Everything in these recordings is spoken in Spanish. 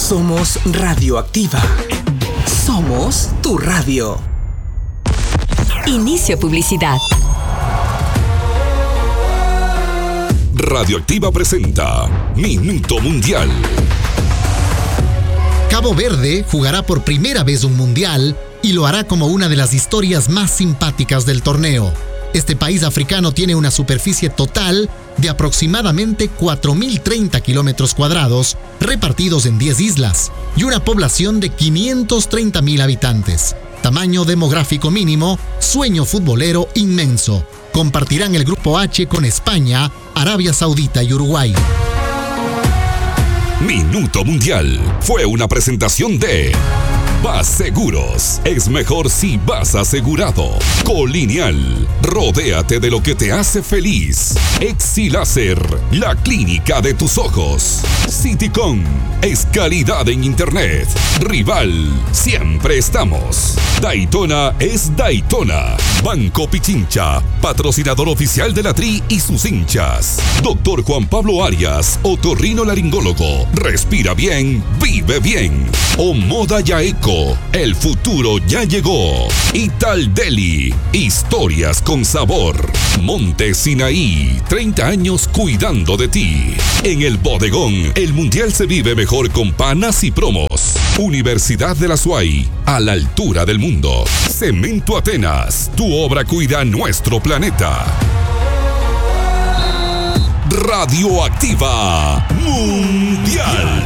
Somos Radioactiva. Somos tu radio. Inicio publicidad. Radioactiva presenta Minuto Mundial. Cabo Verde jugará por primera vez un mundial y lo hará como una de las historias más simpáticas del torneo. Este país africano tiene una superficie total de aproximadamente 4.030 kilómetros cuadrados, repartidos en 10 islas, y una población de 530.000 habitantes. Tamaño demográfico mínimo, sueño futbolero inmenso. Compartirán el Grupo H con España, Arabia Saudita y Uruguay. Minuto Mundial fue una presentación de Vas Seguros. Es mejor si vas asegurado. Colineal. Rodéate de lo que te hace feliz. Exiláser. La clínica de tus ojos. Citycom. Es calidad en internet. Rival. Siempre estamos. Daytona es Daytona. Banco Pichincha. Patrocinador oficial de la Tri y sus hinchas. Doctor Juan Pablo Arias. Otorrinolaringólogo. Respira bien. Vive bien. Omoda Yaeco. El futuro ya llegó. Ital Deli. Historias con sabor. Monte Sinaí. 30 años cuidando de ti. En el bodegón, el mundial se vive mejor con panas y promos. Universidad de la SUAY. A la altura del mundo. Cemento Atenas. Tu obra cuida nuestro planeta. Radioactiva Mundial.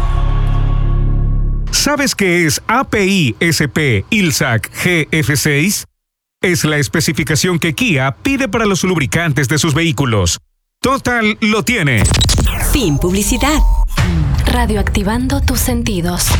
¿Sabes qué es API-SP ILSAC GF6? Es la especificación que Kia pide para los lubricantes de sus vehículos. Total lo tiene. Fin publicidad. Radioactivando tus sentidos.